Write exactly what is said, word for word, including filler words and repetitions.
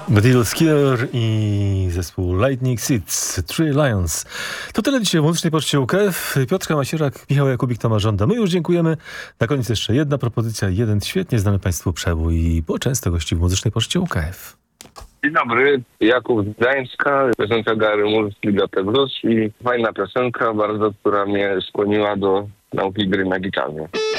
Beatles Skiller i zespół Lightning Seeds, Three Lions. To tyle dzisiaj w Muzycznej Poczcie U K F. Piotrka Macierak, Michał Jakubik, Tomasz Żąda. My już dziękujemy. Na koniec jeszcze jedna propozycja, jeden świetnie znany Państwu przebój, bo często gości w Muzycznej Poczcie U K F. Dzień dobry, Jakub z Gdańska, piosenka Gary Moore z Ligate Blues i fajna piosenka bardzo, która mnie skłoniła do nauki gry na gitarze.